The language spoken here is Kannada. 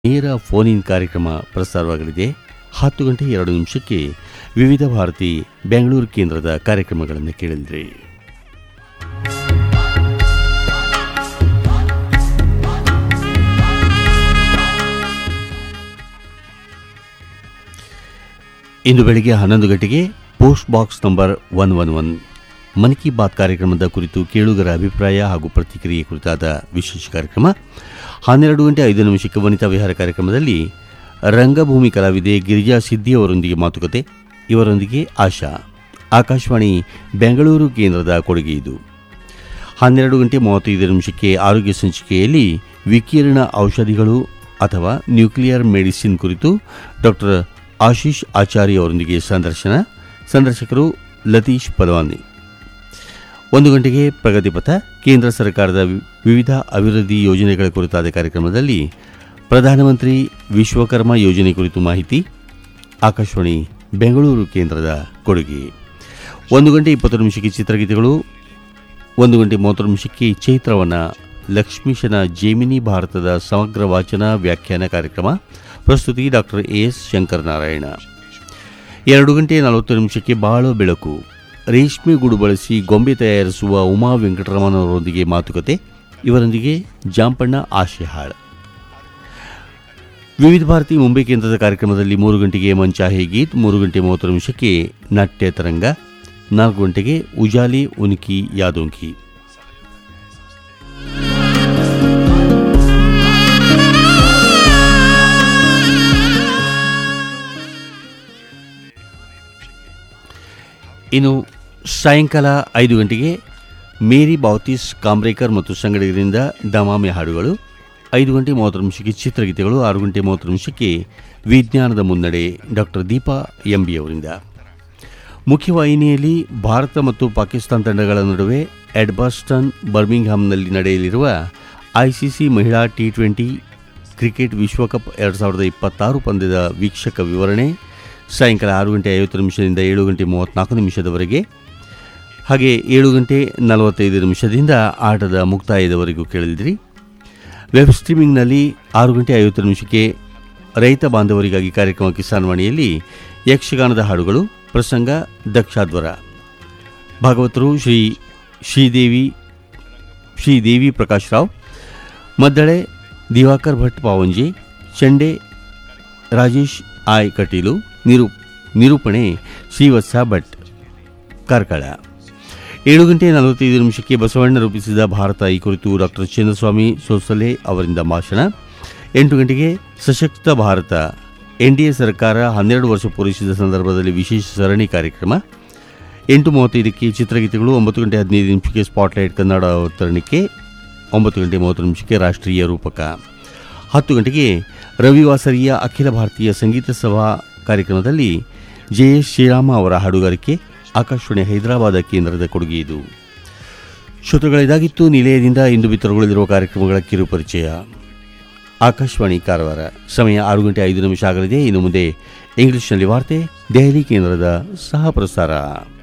ನೇರ ಫೋನ್ ಇನ್ ಕಾರ್ಯಕ್ರಮ ಪ್ರಸಾರವಾಗಲಿದೆ. 10 ಗಂಟೆ 2 ನಿಮಿಷಕ್ಕೆ ವಿವಿಧ ಭಾರತಿ ಬೆಂಗಳೂರು ಕೇಂದ್ರದ ಕಾರ್ಯಕ್ರಮಗಳನ್ನು ಕೇಳಿದ್ರಿ. ಇಂದು ಬೆಳಿಗ್ಗೆ 11 ಗಂಟೆಗೆ ಪೋಸ್ಟ್ ಬಾಕ್ಸ್ ನಂಬರ್ 111 ಮನ್ ಕಿ ಬಾತ್ ಕಾರ್ಯಕ್ರಮದ ಕುರಿತು ಕೇಳುಗರ ಅಭಿಪ್ರಾಯ ಹಾಗೂ ಪ್ರತಿಕ್ರಿಯೆ ಕುರಿತಾದ ವಿಶೇಷ ಕಾರ್ಯಕ್ರಮ. 12 ಗಂಟೆ 5 ನಿಮಿಷಕ್ಕೆ ವನಿತಾ ವಿಹಾರ ಕಾರ್ಯಕ್ರಮದಲ್ಲಿ ರಂಗಭೂಮಿ ಕಲಾವಿದೆ ಗಿರಿಜಾ ಸಿದ್ದಿ ಅವರೊಂದಿಗೆ ಮಾತುಕತೆ. ಇವರೊಂದಿಗೆ ಆಶಾ, ಆಕಾಶವಾಣಿ ಬೆಂಗಳೂರು ಕೇಂದ್ರದ ಕೊಡುಗೆ ಇದು. 12 ಗಂಟೆ 35 ನಿಮಿಷಕ್ಕೆ ಆರೋಗ್ಯ ಸಂಚಿಕೆಯಲ್ಲಿ ವಿಕಿರಣ ಔಷಧಿಗಳು ಅಥವಾ ನ್ಯೂಕ್ಲಿಯರ್ ಮೆಡಿಸಿನ್ ಕುರಿತು ಡಾಕ್ಟರ್ ಆಶೀಶ್ ಆಚಾರ್ಯ ಅವರೊಂದಿಗೆ ಸಂದರ್ಶನ. ಸಂದರ್ಶಕರು ಲತೀಶ್ ಪದವಾನಿ. 1 ಗಂಟೆಗೆ ಪ್ರಗತಿಪಥ, ಕೇಂದ್ರ ಸರ್ಕಾರದ ವಿವಿಧ ಅಭಿವೃದ್ಧಿ ಯೋಜನೆಗಳ ಕುರಿತಾದ ಕಾರ್ಯಕ್ರಮದಲ್ಲಿ ಪ್ರಧಾನಮಂತ್ರಿ ವಿಶ್ವಕರ್ಮ ಯೋಜನೆ ಕುರಿತು ಮಾಹಿತಿ. ಆಕಾಶವಾಣಿ ಬೆಂಗಳೂರು ಕೇಂದ್ರದ ಕೊಡುಗೆ. 1 ಗಂಟೆ 20 ನಿಮಿಷಕ್ಕೆ ಚಿತ್ರಗೀತೆಗಳು. 1 ಗಂಟೆ 30 ನಿಮಿಷಕ್ಕೆ ಚೈತ್ರವನ ಲಕ್ಷ್ಮೀಶನ ಜೇಮಿನಿ ಭಾರತದ ಸಮಗ್ರ ವಾಚನ ವ್ಯಾಖ್ಯಾನ ಕಾರ್ಯಕ್ರಮ. ಪ್ರಸ್ತುತಿ ಡಾಕ್ಟರ್ ಎಸ್ ಶಂಕರನಾರಾಯಣ. 2 ಗಂಟೆ 40 ನಿಮಿಷಕ್ಕೆ ಬಾಳೋ ಬೆಳಕು, ರೇಷ್ಮೆ ಗೂಡು ಬಳಸಿ ಗೊಂಬೆ ತಯಾರಿಸುವ ಉಮಾ ವೆಂಕಟರಮಣ ಅವರೊಂದಿಗೆ ಮಾತುಕತೆ. ಇವರೊಂದಿಗೆ ಜಾಂಪಣ್ಣ ಆಶೆಹಾಳ್. ವಿವಿಧ ಭಾರತಿ ಮುಂಬೈ ಕೇಂದ್ರದ ಕಾರ್ಯಕ್ರಮದಲ್ಲಿ 3 ಗಂಟೆಗೆ ಮಂಚಾಹೆ ಗೀತ್, 3 ಗಂಟೆ 30 ನಿಮಿಷಕ್ಕೆ ನಾಟ್ಯ ತರಂಗ, 4 ಗಂಟೆಗೆ ಉಜಾಲಿ ಉನ್ಕಿ ಯಾದೋಂಕಿ. ಇನ್ನು ಸಾಯಂಕಾಲ 5 ಗಂಟೆಗೆ ಮೇರಿ ಬಾವ್ತಿಸ್ ಕಾಂಬ್ರೇಕರ್ ಮತ್ತು ಸಂಗಡಿಗರಿಂದ ಡಮಾಮೆ ಹಾಡುಗಳು. 5 ಗಂಟೆ 30 ನಿಮಿಷಕ್ಕೆ ಚಿತ್ರಗೀತೆಗಳು. 6 ಗಂಟೆ 30 ನಿಮಿಷಕ್ಕೆ ವಿಜ್ಞಾನದ ಮುನ್ನಡೆ ಡಾಕ್ಟರ್ ದೀಪಾ ಎಂಬಿ ಅವರಿಂದ. ಮುಖ್ಯವಾಹಿನಿಯಲ್ಲಿ ಭಾರತ ಮತ್ತು ಪಾಕಿಸ್ತಾನ ತಂಡಗಳ ನಡುವೆ ಎಡ್ಬಾಸ್ಟನ್ ಬರ್ಮಿಂಗ್ಹ್ಯಾಮ್ನಲ್ಲಿ ನಡೆಯಲಿರುವ ಐಸಿಸಿ ಮಹಿಳಾ T20 ಕ್ರಿಕೆಟ್ ವಿಶ್ವಕಪ್ 2026 ಪಂದ್ಯದ ವೀಕ್ಷಕ ವಿವರಣೆ ಸಾಯಂಕಾಲ 6 ಗಂಟೆ 50 ನಿಮಿಷದಿಂದ 7 ಗಂಟೆ 34 ನಿಮಿಷದವರೆಗೆ, ಹಾಗೆ 7 ಗಂಟೆ 45 ನಿಮಿಷದಿಂದ ಆಟದ ಮುಕ್ತಾಯದವರೆಗೂ ಕೇಳಿದ್ರಿ. ವೆಬ್ ಸ್ಟ್ರೀಮಿಂಗ್ನಲ್ಲಿ 6 ಗಂಟೆ 50 ನಿಮಿಷಕ್ಕೆ ರೈತ ಬಾಂಧವರಿಗಾಗಿ ಕಾರ್ಯಕ್ರಮ ಕಿಸಾನ್ ವಾಣಿಯಲ್ಲಿ ಯಕ್ಷಗಾನದ ಹಾಡುಗಳು. ಪ್ರಸಂಗ ದಕ್ಷಾಧ್ವರ. ಭಾಗವತರು ಶ್ರೀದೇವಿ ಪ್ರಕಾಶ್ ರಾವ್, ಮದ್ದಳೆ ದಿವಾಕರ್ ಭಟ್ ಪಾವಂಜೆ, ಚಂಡೆ ರಾಜೇಶ್ ಆಯ್ ಕಟೀಲು, ನಿರೂಪಣೆ ಶ್ರೀವತ್ಸ ಭಟ್ ಕಾರ್ಕಳ. 7 ಗಂಟೆ 45 ನಿಮಿಷಕ್ಕೆ ಬಸವಣ್ಣ ರೂಪಿಸಿದ ಭಾರತ ಈ ಕುರಿತು ಡಾಕ್ಟರ್ ಚಿನ್ನಸ್ವಾಮಿ ಸೋಸಲೆ ಅವರಿಂದ ಭಾಷಣ. 8 ಗಂಟೆಗೆ ಸಶಕ್ತ ಭಾರತ, ಎನ್ಡಿಎ ಸರ್ಕಾರ 12 ವರ್ಷ ಪೂರೈಸಿದ ಸಂದರ್ಭದಲ್ಲಿ ವಿಶೇಷ ಸರಣಿ ಕಾರ್ಯಕ್ರಮ. 8:35ಕ್ಕೆ ಚಿತ್ರಗೀತೆಗಳು. 9 ಗಂಟೆ 15 ನಿಮಿಷಕ್ಕೆ ಸ್ಪಾಟ್ಲೈಟ್ ಕನ್ನಡ ಅವತರಣಿಕೆ. 9 ಗಂಟೆ 30 ನಿಮಿಷಕ್ಕೆ ರಾಷ್ಟ್ರೀಯ ರೂಪಕ. 10 ಗಂಟೆಗೆ ರವಿವಾಸರಿಯ ಅಖಿಲ ಭಾರತೀಯ ಸಂಗೀತ ಸಭಾ ಕಾರ್ಯಕ್ರಮದಲ್ಲಿ ಜೆಎಸ್ ಶ್ರೀರಾಮ ಅವರ ಹಾಡುಗಾರಿಕೆ. ಆಕಾಶವಾಣಿ ಹೈದರಾಬಾದ್ ಕೇಂದ್ರದ ಕೊಡುಗೆ ಇದು. ಶ್ರೋತೃಗಳಿದಾಗಿತ್ತು ನಿಲಯದಿಂದ ಇಂದು ಬಿತ್ತರಗೊಳ್ಳಲಿರುವ ಕಾರ್ಯಕ್ರಮಗಳ ಕಿರುಪರಿಚಯ. ಆಕಾಶವಾಣಿ ಕಾರವಾರ. ಸಮಯ 6 ಗಂಟೆ 5 ನಿಮಿಷ ಆಗಲಿದೆ. ಇನ್ನು ಮುಂದೆ ಇಂಗ್ಲಿಷ್ನಲ್ಲಿ ವಾರ್ತೆ, ದೆಹಲಿ ಕೇಂದ್ರದ ಸಹ ಪ್ರಸಾರ.